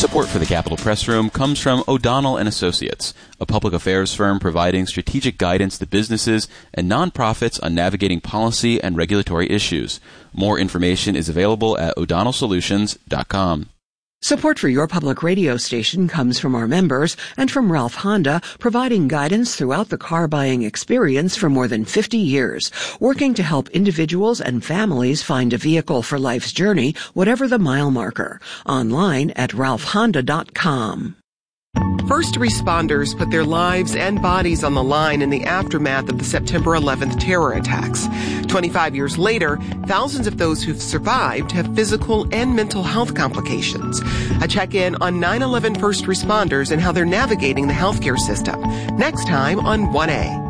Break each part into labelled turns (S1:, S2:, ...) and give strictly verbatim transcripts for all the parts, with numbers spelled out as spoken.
S1: Support for the Capitol Press Room comes from O'Donnell and Associates, a public affairs firm providing strategic guidance to businesses and nonprofits on navigating policy and regulatory issues. More information is available at o'donnell solutions dot com.
S2: Support for your public radio station comes from our members and from Ralph Honda, providing guidance throughout the car buying experience for more than fifty years, working to help individuals and families find a vehicle for life's journey, whatever the mile marker. Online at ralph honda dot com.
S3: First responders put their lives and bodies on the line in the aftermath of the September eleventh terror attacks. twenty-five years later, thousands of those who've survived have physical and mental health complications. A check-in on nine eleven first responders and how they're navigating the healthcare system. Next time on one A.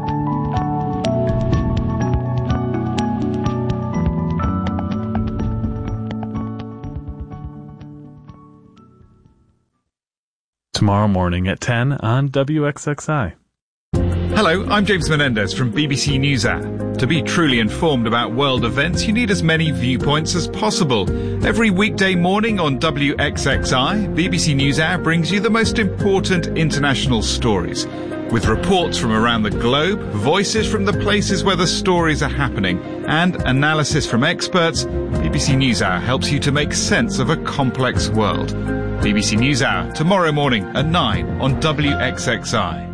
S4: Tomorrow morning at ten on W X X I.
S5: Hello, I'm James Menendez from B B C NewsHour. To be truly informed about world events, you need as many viewpoints as possible. Every weekday morning on W X X I, B B C NewsHour brings you the most important international stories. With reports from around the globe, voices from the places where the stories are happening, and analysis from experts, B B C NewsHour helps you to make sense of a complex world. B B C NewsHour, tomorrow morning at nine on W X X I.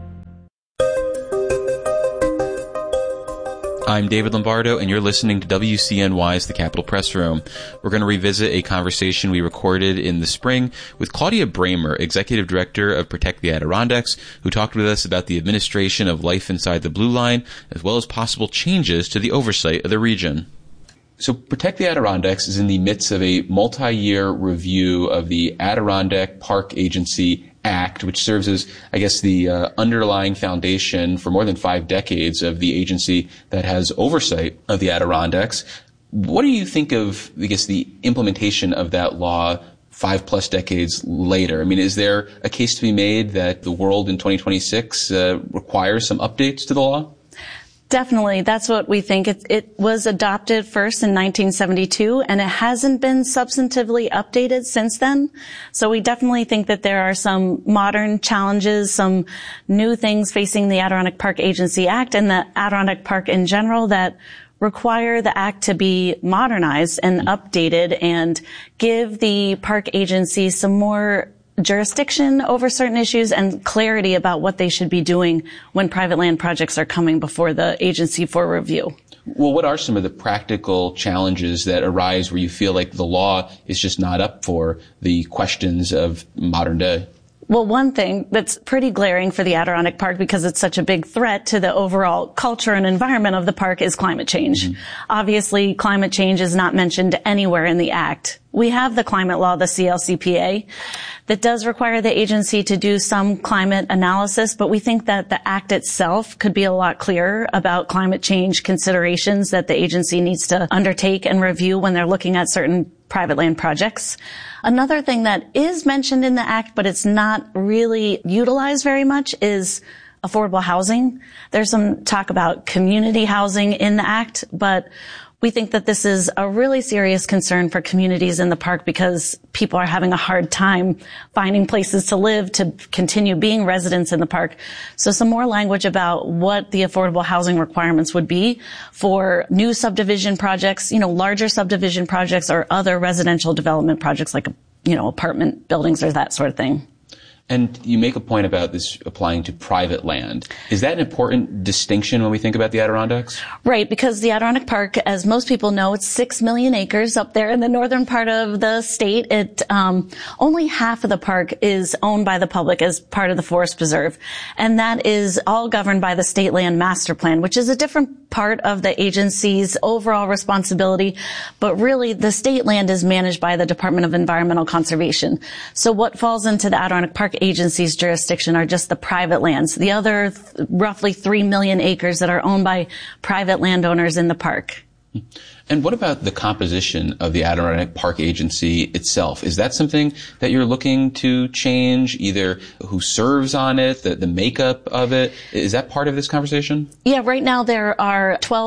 S1: I'm David Lombardo, and you're listening to W C N Y's The Capitol Press Room. We're going to revisit a conversation we recorded in the spring with Claudia Bramer, Executive Director of Protect the Adirondacks, who talked with us about the administration of life inside the Blue Line, as well as possible changes to the oversight of the region. So Protect the Adirondacks is in the midst of a multi-year review of the Adirondack Park Agency Act, which serves as, I guess, the uh, underlying foundation for more than five decades of the agency that has oversight of the Adirondacks. What do you think of, I guess, the implementation of that law five plus decades later? I mean, is there a case to be made that the world in twenty twenty-six uh, requires some updates to the law?
S6: Definitely. That's what we think. It, it was adopted first in nineteen seventy-two, and it hasn't been substantively updated since then. So we definitely think that there are some modern challenges, some new things facing the Adirondack Park Agency Act and the Adirondack Park in general that require the act to be modernized and updated and give the park agency some more jurisdiction over certain issues and clarity about what they should be doing when private land projects are coming before the agency for review.
S1: Well, what are some of the practical challenges that arise where you feel like the law is just not up for the questions of modern day?
S6: Well, one thing that's pretty glaring for the Adirondack Park, because it's such a big threat to the overall culture and environment of the park, is climate change. Mm-hmm. Obviously, climate change is not mentioned anywhere in the Act. We have the climate law, the C L C P A, that does require the agency to do some climate analysis, but we think that the Act itself could be a lot clearer about climate change considerations that the agency needs to undertake and review when they're looking at certain private land projects. Another thing that is mentioned in the Act, but it's not really utilized very much, is affordable housing. There's some talk about community housing in the Act, but we think that this is a really serious concern for communities in the park because people are having a hard time finding places to live, to continue being residents in the park. So some more language about what the affordable housing requirements would be for new subdivision projects, you know, larger subdivision projects or other residential development projects like, you know, apartment buildings or that sort of thing.
S1: And you make a point about this applying to private land. Is that an important distinction when we think about the Adirondacks?
S6: Right, because the Adirondack Park, as most people know, it's six million acres up there in the northern part of the state. It um, only half of the park is owned by the public as part of the Forest Preserve, and that is all governed by the State Land Master Plan, which is a different part of the agency's overall responsibility. But really, the state land is managed by the Department of Environmental Conservation. So what falls into the Adirondack Park agency's jurisdiction are just the private lands, the other th- roughly three million acres that are owned by private landowners in the park.
S1: And what about the composition of the Adirondack Park Agency itself? Is that something that you're looking to change, either who serves on it, the, the makeup of it? Is that part of this conversation?
S6: Yeah, right now there are twelve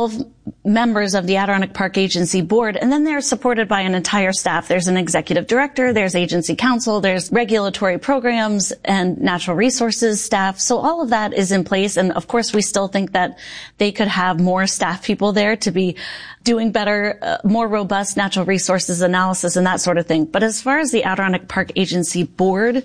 S6: members of the Adirondack Park Agency Board, and then they're supported by an entire staff. There's an executive director, there's agency counsel, there's regulatory programs and natural resources staff. So all of that is in place. And of course, we still think that they could have more staff people there to be doing better, uh, more robust natural resources analysis and that sort of thing. But as far as the Adirondack Park Agency Board,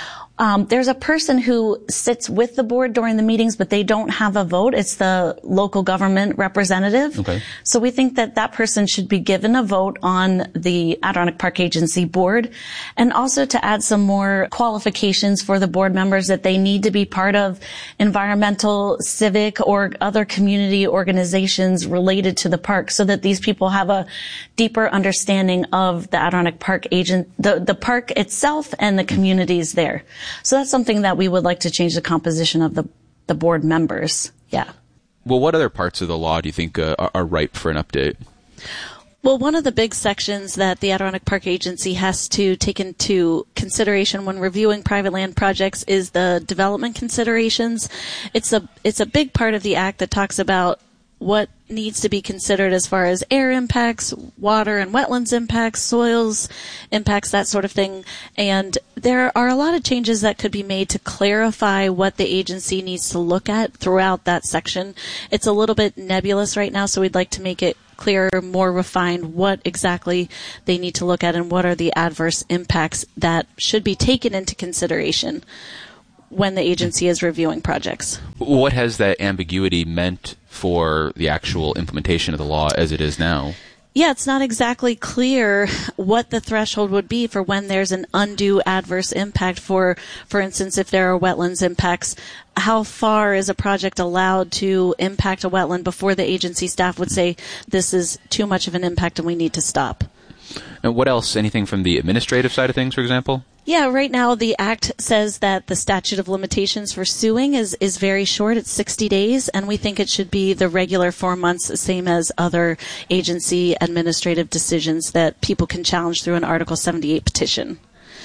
S6: Um, there's a person who sits with the board during the meetings, but they don't have a vote. It's the local government representative.
S1: Okay.
S6: So we think that that person should be given a vote on the Adirondack Park Agency Board, and also to add some more qualifications for the board members that they need to be part of environmental, civic, or other community organizations related to the park, so that these people have a deeper understanding of the Adirondack Park agent, the, the park itself and the communities there. So that's something that we would like to change the composition of the, the board members. Yeah.
S1: Well, what other parts of the law do you think uh, are, are ripe for an update?
S7: Well, one of the big sections that the Adirondack Park Agency has to take into consideration when reviewing private land projects is the development considerations. It's a, it's a big part of the act that talks about what needs to be considered as far as air impacts, water and wetlands impacts, soils impacts, that sort of thing. And there are a lot of changes that could be made to clarify what the agency needs to look at throughout that section. It's a little bit nebulous right now, so we'd like to make it clearer, more refined what exactly they need to look at and what are the adverse impacts that should be taken into consideration when the agency is reviewing projects.
S1: What has that ambiguity meant for the actual implementation of the law as it is now?
S7: Yeah, it's not exactly clear what the threshold would be for when there's an undue adverse impact. For, for instance, if there are wetlands impacts, how far is a project allowed to impact a wetland before the agency staff would say this is too much of an impact and we need to stop?
S1: And what else? Anything from the administrative side of things, for example?
S7: Yeah, right now the Act says that the statute of limitations for suing is, is very short. It's sixty days, and we think it should be the regular four months, same as other agency administrative decisions that people can challenge through an Article seventy-eight petition.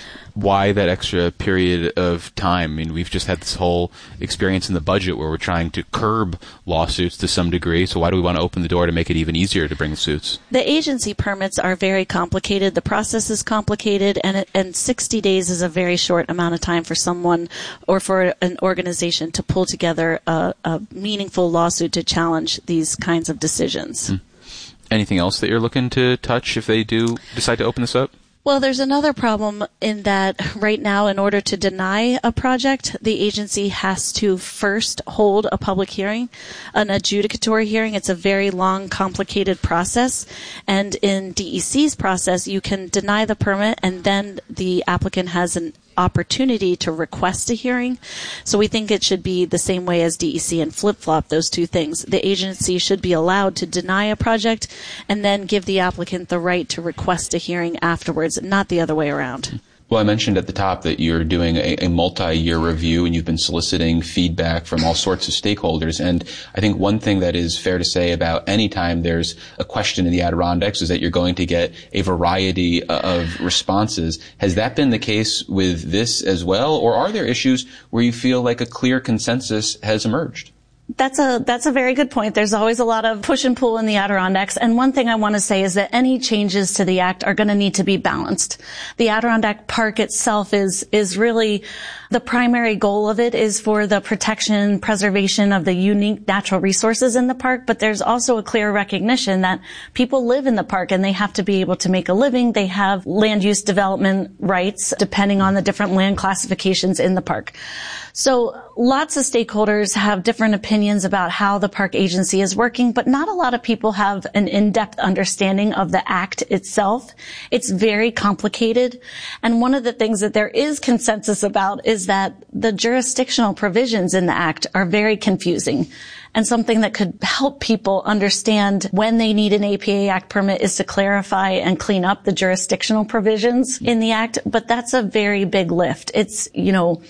S1: Why that extra period of time? I mean, we've just had this whole experience in the budget where we're trying to curb lawsuits to some degree, so why do we want to open the door to make it even easier to bring suits?
S7: The agency permits are very complicated. The process is complicated, and it, and sixty days is a very short amount of time for someone or for an organization to pull together a, a meaningful lawsuit to challenge these kinds of decisions.
S1: Hmm. Anything else that you're looking to touch if they do decide to open this up?
S7: Well, there's another problem in that right now, in order to deny a project, the agency has to first hold a public hearing, an adjudicatory hearing. It's a very long, complicated process. And in D E C's process, you can deny the permit and then the applicant has an opportunity to request a hearing. So we think it should be the same way as D E C and flip-flop those two things. The agency should be allowed to deny a project and then give the applicant the right to request a hearing afterwards, not the other way around.
S1: Well, I mentioned at the top that you're doing a, a multi-year review and you've been soliciting feedback from all sorts of stakeholders. And I think one thing that is fair to say about any time there's a question in the Adirondacks is that you're going to get a variety of responses. Has that been the case with this as well? Or are there issues where you feel like a clear consensus has emerged?
S6: That's a, that's a very good point. There's always a lot of push and pull in the Adirondacks. And one thing I want to say is that any changes to the act are going to need to be balanced. The Adirondack Park itself is, is really, the primary goal of it is for the protection, preservation of the unique natural resources in the park. But there's also a clear recognition that people live in the park and they have to be able to make a living. They have land use development rights depending on the different land classifications in the park. So lots of stakeholders have different opinions about how the park agency is working, but not a lot of people have an in-depth understanding of the act itself. It's very complicated. And one of the things that there is consensus about is that the jurisdictional provisions in the act are very confusing. And something that could help people understand when they need an A P A Act permit is to clarify and clean up the jurisdictional provisions in the act. But that's a very big lift. It's, you know,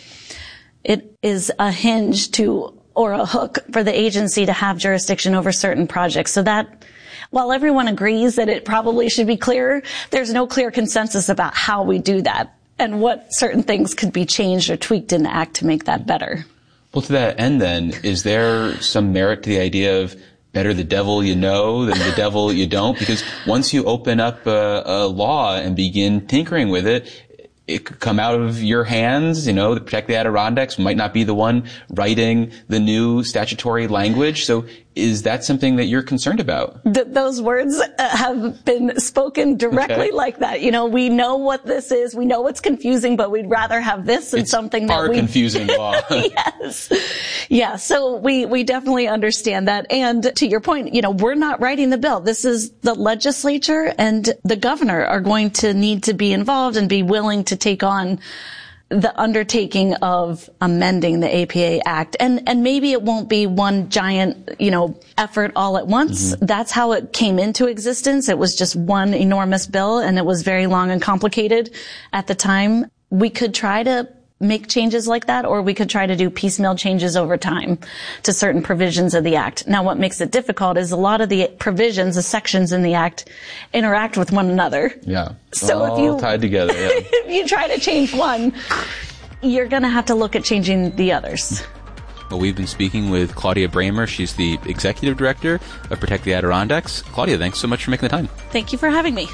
S6: it is a hinge to, or a hook for the agency to have jurisdiction over certain projects. So that, while everyone agrees that it probably should be clearer, there's no clear consensus about how we do that and what certain things could be changed or tweaked in the act to make that better.
S1: Well, to that end then, is there some merit to the idea of better the devil you know than the devil you don't, because once you open up a, a law and begin tinkering with it, it could come out of your hands. You know, the Protect the Adirondacks might not be the one writing the new statutory language. So is that something that you're concerned about?
S6: Th- those words uh, have been spoken directly
S1: okay.
S6: like that. You know, we know what this is. We know it's confusing, but we'd rather have this than
S1: it's
S6: something that we...
S1: Our confusing law.
S6: Yes. Yeah. So we, we definitely understand that. And to your point, you know, we're not writing the bill. This is the legislature and the governor are going to need to be involved and be willing to take on the undertaking of amending the A P A Act. And, and maybe it won't be one giant, you know, effort all at once. Mm-hmm. That's how it came into existence. It was just one enormous bill, and it was very long and complicated at the time. We could try to make changes like that, or we could try to do piecemeal changes over time to certain provisions of the Act. Now, what makes it difficult is a lot of the provisions, the sections in the Act, interact with one another.
S1: Yeah.
S6: So
S1: all
S6: if you
S1: tied together, yeah.
S6: if you try to change one, you're going to have to look at changing the others.
S1: Well, we've been speaking with Claudia Bramer. She's the Executive Director of Protect the Adirondacks. Claudia, thanks so much for making the time.
S7: Thank you for having me.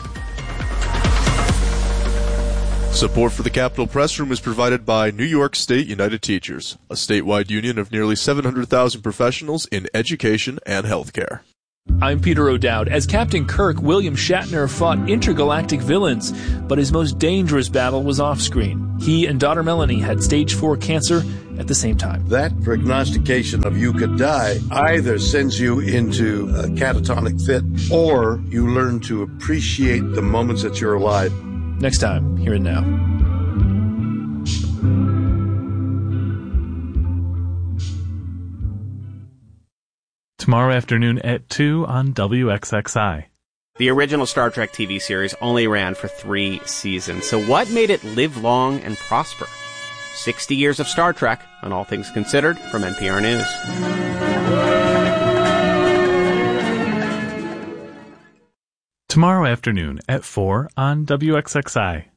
S8: Support for the Capitol Press Room is provided by New York State United Teachers, a statewide union of nearly seven hundred thousand professionals in education and healthcare.
S9: I'm Peter O'Dowd. As Captain Kirk, William Shatner fought intergalactic villains, but his most dangerous battle was off-screen. He and daughter Melanie had stage four cancer at the same time.
S10: That prognostication of you could die either sends you into a catatonic fit, or you learn to appreciate the moments that you're alive.
S9: Next time, Here and Now.
S4: Tomorrow afternoon at two on W X X I.
S11: The original Star Trek T V series only ran for three seasons, so what made it live long and prosper? sixty years of Star Trek, on All Things Considered, from N P R News.
S4: Tomorrow afternoon at four on W X X I.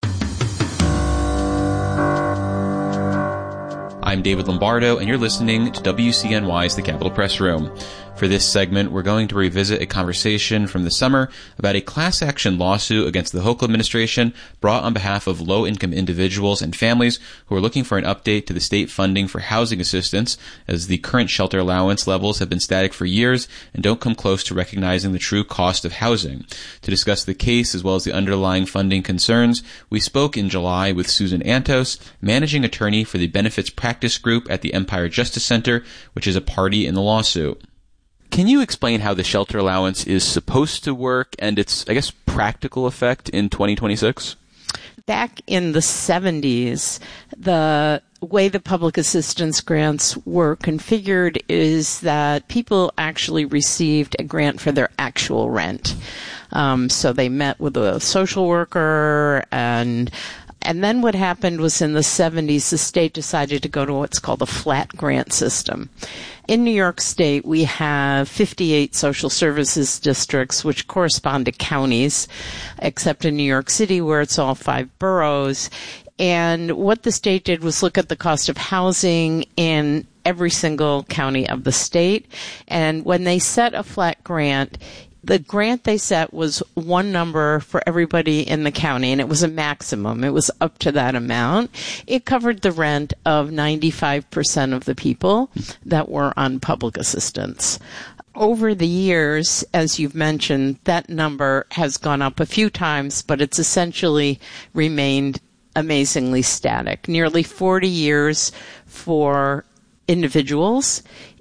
S1: I'm David Lombardo, and you're listening to W C N Y's The Capitol Press Room. For this segment, we're going to revisit a conversation from the summer about a class action lawsuit against the Hochul administration brought on behalf of low-income individuals and families who are looking for an update to the state funding for housing assistance, as the current shelter allowance levels have been static for years and don't come close to recognizing the true cost of housing. To discuss the case as well as the underlying funding concerns, we spoke in July with Susan Antos, managing attorney for the Benefits Practice Group at the Empire Justice Center, which is a party in the lawsuit. Can you explain how the shelter allowance is supposed to work and its, I guess, practical effect in twenty twenty-six?
S12: Back in the seventies, the way the public assistance grants were configured is that people actually received a grant for their actual rent. Um, so they met with a social worker, and And then what happened was in the seventies, the state decided to go to what's called a flat grant system. In New York State, we have fifty-eight social services districts, which correspond to counties, except in New York City, where it's all five boroughs. And what the state did was look at the cost of housing in every single county of the state. And when they set a flat grant, the grant they set was one number for everybody in the county, and it was a maximum. It was up to that amount. It covered the rent of ninety-five percent of the people that were on public assistance. Over the years, as you've mentioned, that number has gone up a few times, but it's essentially remained amazingly static. Nearly forty years for individuals,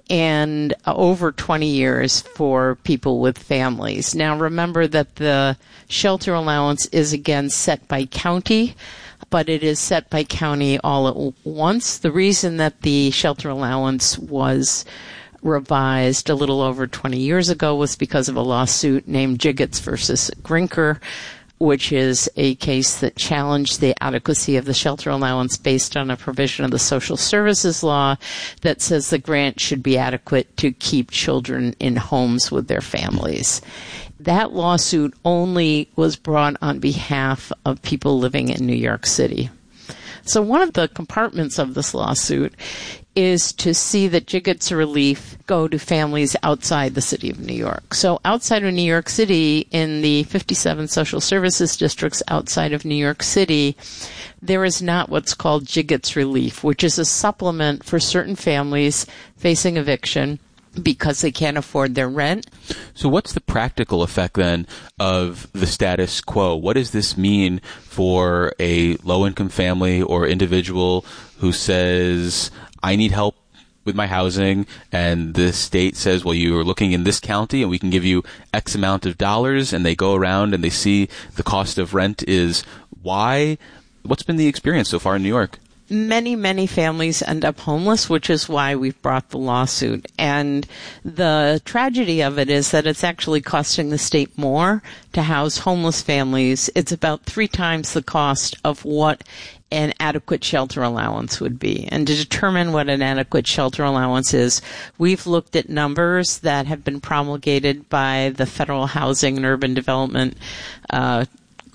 S12: and over twenty years for people with families. Now, remember that the shelter allowance is again set by county, but it is set by county all at once. The reason that the shelter allowance was revised a little over twenty years ago was because of a lawsuit named Jiggets versus Grinker, which is a case that challenged the adequacy of the shelter allowance based on a provision of the social services law that says the grant should be adequate to keep children in homes with their families. That lawsuit only was brought on behalf of people living in New York City. So one of the compartments of this lawsuit is to see that J G I T's relief go to families outside the city of New York. So outside of New York City, in the fifty-seven social services districts outside of New York City, there is not what's called J G I T's relief, which is a supplement for certain families facing eviction because they can't afford their rent.
S1: So what's the practical effect then of the status quo? What does this mean for a low-income family or individual who says, I need help with my housing, and the state says, well, you are looking in this county and we can give you X amount of dollars, and they go around and they see the cost of rent is Y? What's been the experience so far in New York?
S12: Many, many families end up homeless, which is why we've brought the lawsuit. And the tragedy of it is that it's actually costing the state more to house homeless families. It's about three times the cost of what an adequate shelter allowance would be. And to determine what an adequate shelter allowance is, we've looked at numbers that have been promulgated by the Federal Housing and Urban Development uh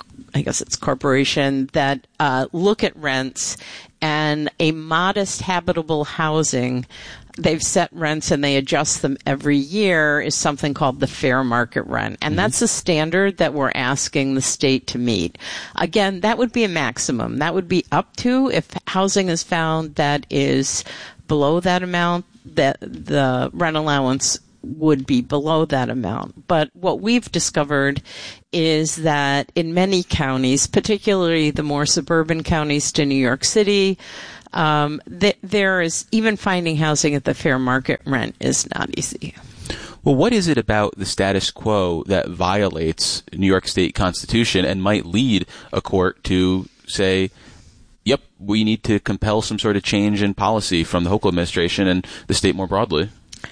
S12: I guess it's corporation that uh, look at rents, and a modest habitable housing, they've set rents and they adjust them every year, is something called the fair market rent. And mm-hmm. that's a standard that we're asking the state to meet. Again, that would be a maximum. That would be up to, if housing is found that is below that amount, that the rent allowance would be below that amount. But what we've discovered is that in many counties, particularly the more suburban counties to New York City, um, th- there is, even finding housing at the fair market rent is not easy.
S1: Well, what is it about the status quo that violates New York State Constitution and might lead a court to say, yep, we need to compel some sort of change in policy from the Hochul administration and the state more broadly?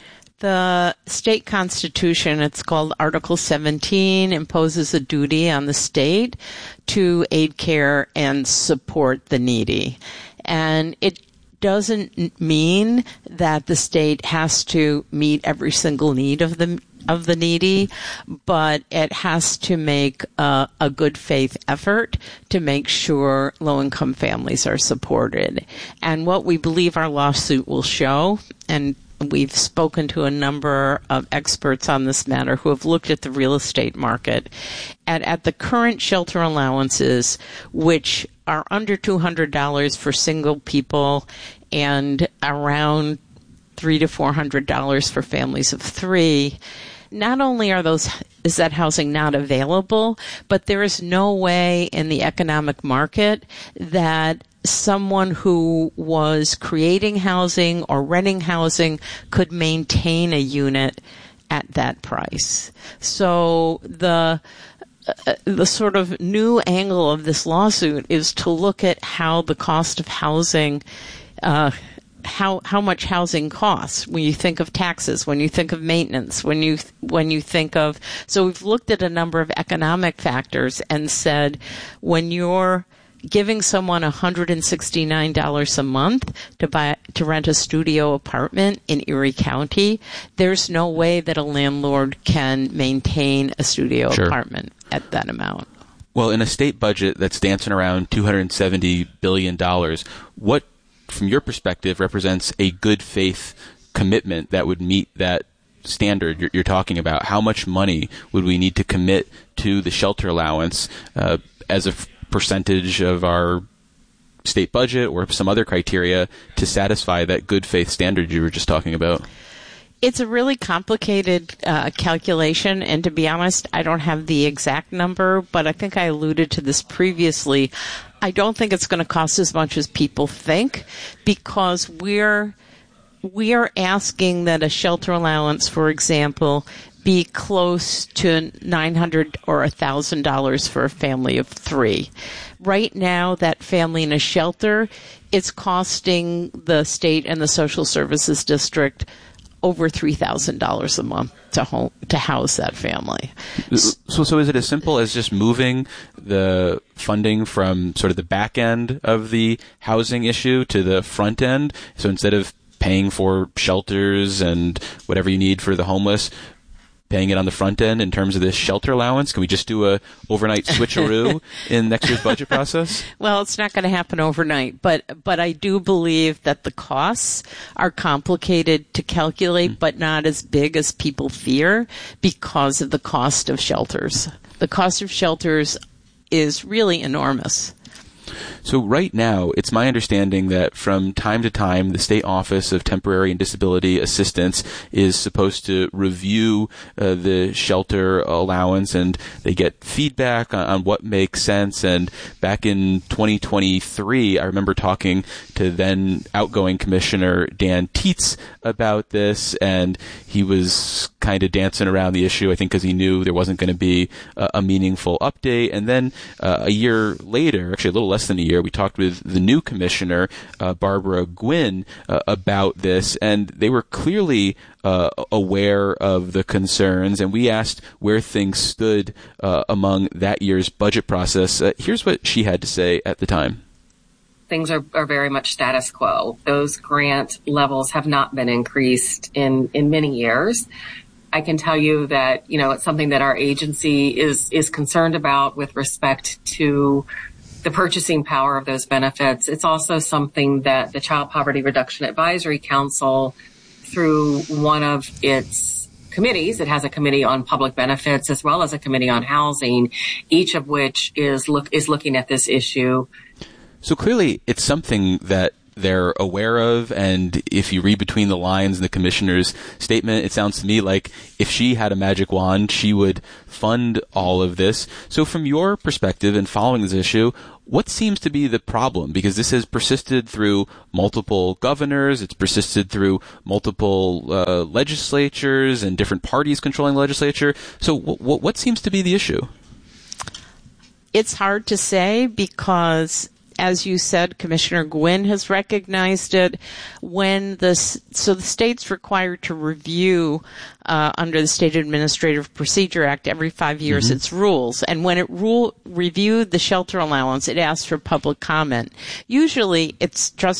S12: The state constitution, it's called Article seventeen, imposes a duty on the state to aid, care, and support the needy. And it doesn't mean that the state has to meet every single need of the of the needy, but it has to make a, a good faith effort to make sure low-income families are supported. And what we believe our lawsuit will show, and we've spoken to a number of experts on this matter who have looked at the real estate market. And at the current shelter allowances, which are under two hundred dollars for single people and around three to four hundred dollars for families of three, not only are those is that housing not available, but there is no way in the economic market that someone who was creating housing or renting housing could maintain a unit at that price. So the uh, the sort of new angle of this lawsuit is to look at how the cost of housing uh how how much housing costs when you think of taxes, when you think of maintenance, when you when you think of so we've looked at a number of economic factors and said, when you're giving someone one hundred sixty-nine dollars a month to buy to rent a studio apartment in Erie County, there's no way that a landlord can maintain a studio
S1: sure.
S12: apartment at that amount.
S1: Well, in a state budget that's dancing around two hundred seventy billion dollars, what, from your perspective, represents a good faith commitment that would meet that standard you're, you're talking about? How much money would we need to commit to the shelter allowance uh, as a f- percentage of our state budget or some other criteria to satisfy that good faith standard you were just talking about?
S12: It's a really complicated uh, calculation, and to be honest, I don't have the exact number, but I think I alluded to this previously. I don't think it's going to cost as much as people think, because we're we are asking that a shelter allowance, for example, be close to nine hundred dollars or one thousand dollars for a family of three. Right now, that family in a shelter, it's costing the state and the social services district over three thousand dollars a month to home, to house that family.
S1: So, so is it as simple as just moving the funding from sort of the back end of the housing issue to the front end? So instead of paying for shelters and whatever you need for the homeless, paying it on the front end in terms of this shelter allowance? Can we just do a overnight switcheroo in next year's budget process?
S12: Well, it's not going to happen overnight, but but I do believe that the costs are complicated to calculate, mm. but not as big as people fear because of the cost of shelters. The cost of shelters is really enormous.
S1: So right now, it's my understanding that from time to time, the State Office of Temporary and Disability Assistance is supposed to review uh, the shelter allowance, and they get feedback on, on what makes sense. And back in twenty twenty-three, I remember talking to then outgoing Commissioner Dan Tietz about this, and he was kind of dancing around the issue, I think, because he knew there wasn't going to be a, a meaningful update. And then uh, a year later, actually a little less than a year, we talked with the new commissioner, uh, Barbara Gwynn, uh, about this, and they were clearly uh, aware of the concerns, and we asked where things stood uh, among that year's budget process. Uh, here's what she had to say at the time.
S13: Things are, are very much status quo. Those grant levels have not been increased in, in many years. I can tell you that, you know, it's something that our agency is, is concerned about with respect to the purchasing power of those benefits. It's also something that the Child Poverty Reduction Advisory Council, through one of its committees, it has a committee on public benefits as well as a committee on housing, each of which is look is looking at this issue.
S1: So clearly it's something that they're aware of, and if you read between the lines in the commissioner's statement, it sounds to me like if she had a magic wand, she would fund all of this. So from your perspective in following this issue, what seems to be the problem? Because this has persisted through multiple governors, it's persisted through multiple uh, legislatures and different parties controlling the legislature. So w- w- what seems to be the issue?
S12: It's hard to say because, as you said, Commissioner Gwynn has recognized it. When the so the state's required to review uh, under the State Administrative Procedure Act every five years mm-hmm. its rules, and when it rule reviewed the shelter allowance, it asked for public comment. Usually, it's just